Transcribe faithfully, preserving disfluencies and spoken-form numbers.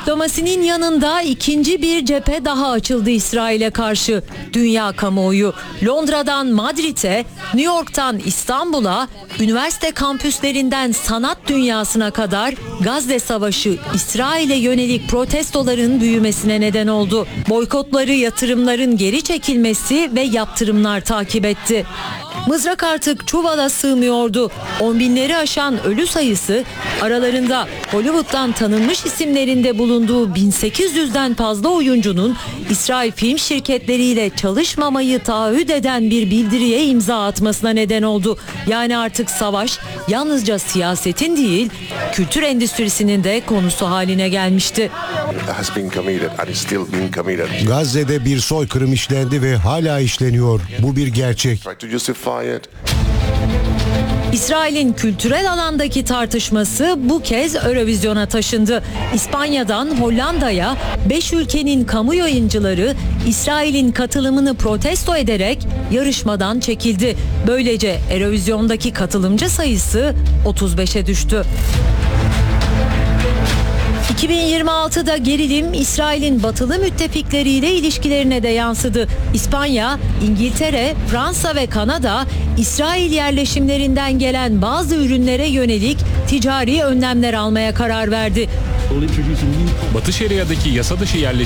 Diplomasinin yanında ikinci bir cephe daha açıldı İsrail'e karşı. Dünya kamuoyu Londra'dan Madrid'e, New York'tan İstanbul'a, üniversite kampüslerinden sanat dünyasına kadar Gazze Savaşı İsrail'e yönelik protestoların büyümesine neden oldu. Boykotları, yatırımların geri çekilmesi ve yaptırımlar takip etti. Mızrak artık çuvala sığmıyordu. On binleri aşan ölü sayısı, aralarında Hollywood'dan tanınmış isimlerinde bulunduğu bin sekiz yüzden fazla oyuncunun İsrail film şirketleriyle çalışmamayı taahhüt eden bir bildiriye imza atmasına neden oldu. Yani artık savaş yalnızca siyasetin değil, kültür endüstrisinin de konusu haline gelmişti. Gazze'de bir soykırım işlendi ve hala işleniyor. Bu bir gerçek. İsrail'in kültürel alandaki tartışması bu kez Eurovision'a taşındı. İspanya'dan Hollanda'ya beş ülkenin kamu yayıncıları İsrail'in katılımını protesto ederek yarışmadan çekildi. Böylece Eurovision'daki katılımcı sayısı otuz beşe düştü. iki bin yirmi altıda gerilim İsrail'in batılı müttefikleriyle ilişkilerine de yansıdı. İspanya, İngiltere, Fransa ve Kanada İsrail yerleşimlerinden gelen bazı ürünlere yönelik ticari önlemler almaya karar verdi. Batı Şeria'daki yasa dışı yerleşim